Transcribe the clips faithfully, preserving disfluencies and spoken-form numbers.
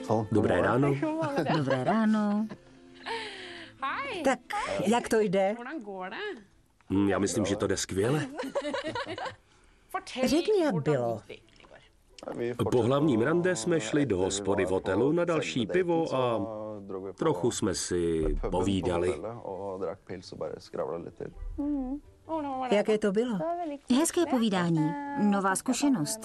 Dobré ráno. Dobré ráno. Tak, jak to jde? Hm, Já myslím, že to jde skvěle. Řekni, jak bylo. Po hlavním rande jsme šli do hospody v hotelu na další pivo a trochu jsme si povídali. Jaké to bylo? Hezké povídání. Nová zkušenost.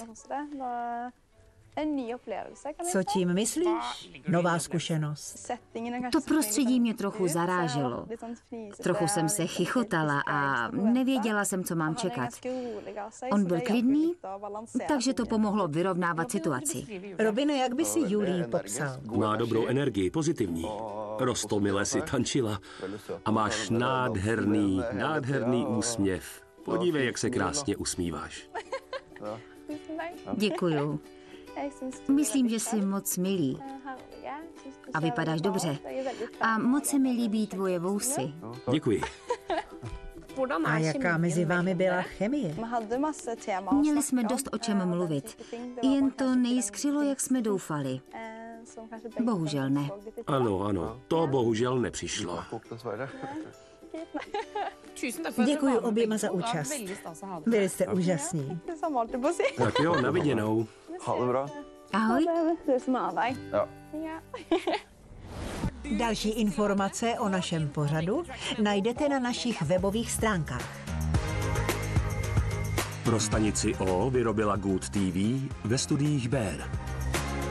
Co tím myslíš? Nová zkušenost. To prostředí mě trochu zaráželo. Trochu jsem se chichotala a nevěděla jsem, co mám čekat. On byl klidný, takže to pomohlo vyrovnávat situaci. Robine, jak by si Julii popsal? Má dobrou energii, pozitivní. Roztomile si tančila a máš nádherný, nádherný úsměv. Podívej, jak se krásně usmíváš. Děkuju. Myslím, že jsi moc milý. A vypadáš dobře. A moc se mi líbí tvoje vousy. Děkuji. A jaká mezi vámi byla chemie? Měli jsme dost o čem mluvit. Jen to nejiskřilo, jak jsme doufali. Bohužel ne. Ano, ano, to bohužel nepřišlo. Děkuji oběma za účast. Byli jste úžasní. Tak jo, na viděnou. Ahoj. Další informace o našem pořadu najdete na našich webových stránkách. Pro stanici O vyrobila Good T V ve studiích Bér.